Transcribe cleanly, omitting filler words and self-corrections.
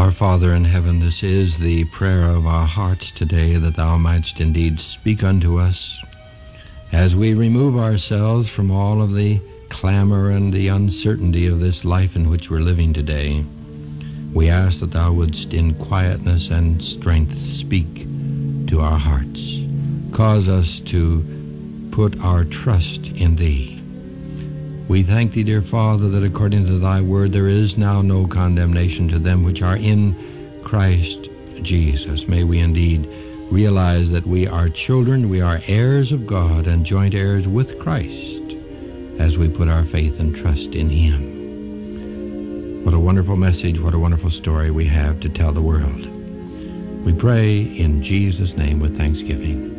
Our Father in heaven, this is the prayer of our hearts today, that thou mightst indeed speak unto us as we remove ourselves from all of the clamor and the uncertainty of this life in which we're living today. We ask that thou wouldst in quietness and strength speak to our hearts. Cause us to put our trust in thee. We thank thee, dear Father, that according to thy word there is now no condemnation to them which are in Christ Jesus. May we indeed realize that we are children, we are heirs of God and joint heirs with Christ as we put our faith and trust in him. What a wonderful message, what a wonderful story we have to tell the world. We pray in Jesus' name with thanksgiving.